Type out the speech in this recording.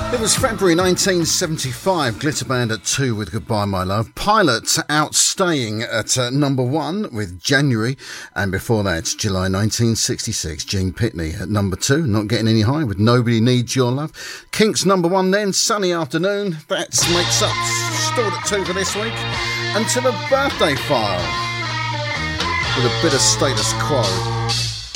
It was February 1975, Glitter Band at 2 with Goodbye My Love. Pilot outstaying at number 1 with January. And before that, July 1966, Gene Pitney at number 2, not getting any higher with Nobody Needs Your Love. Kinks number 1 then, Sunny Afternoon. That makes up, stored at 2 for this week. And to the birthday file with a bit of Status Quo.